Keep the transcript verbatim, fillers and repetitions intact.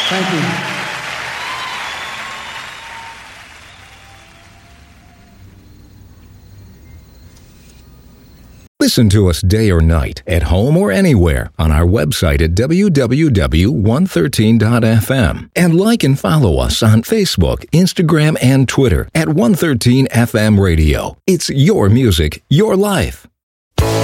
Thank you. Listen to us day or night, at home or anywhere, on our website at w w w dot one thirteen dot f m. And like and follow us on Facebook, Instagram, and Twitter at one thirteen F M Radio. It's your music, your life.